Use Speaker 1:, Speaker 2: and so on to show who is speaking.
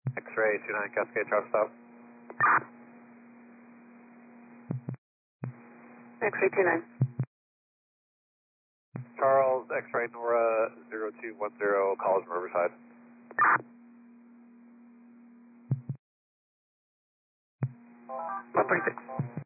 Speaker 1: X-ray 29 Cascade, drop stop.
Speaker 2: X-ray 29.
Speaker 1: Charles, X-ray Nora 0210, College Riverside.
Speaker 2: Perfect.